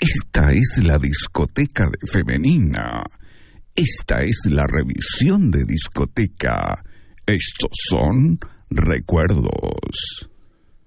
Esta es la discoteca de femenina. Esta es la revisión de discoteca. Estos son recuerdos.